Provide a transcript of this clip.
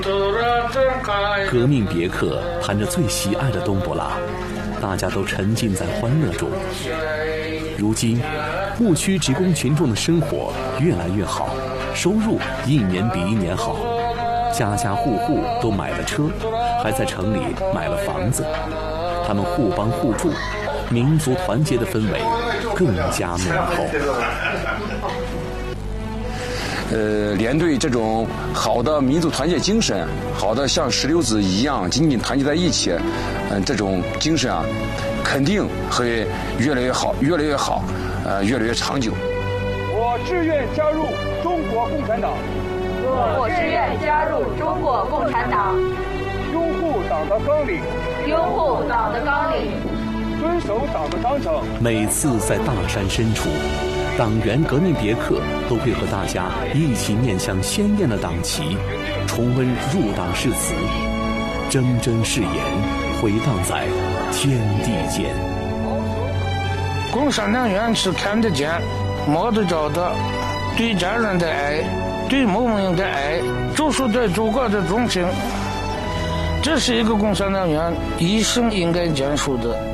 革命别克弹着最喜爱的冬不拉，大家都沉浸在欢乐中。如今，牧区职工群众的生活越来越好，收入一年比一年好，家家户户都买了车，还在城里买了房子。他们互帮互助，民族团结的氛围更加浓厚。 连队这种好的民族团结精神，好的像石榴籽一样紧紧团结在一起，这种精神啊，肯定会越来越好，越来越好，越来越长久。 我志愿加入中国共产党。 我志愿加入中国共产党。 拥护党的纲领。 拥护党的纲领。 遵守党的章程。 每次在大山深处，党员革命别克都会和大家一起面向鲜艳的党旗，重温入党誓词，铮铮誓言回荡在天地间。 共产党员是看得见摸得着的，对家人的爱，对母亲的爱，就是对祖国的忠心，这是一个共产党员一生应该坚守的。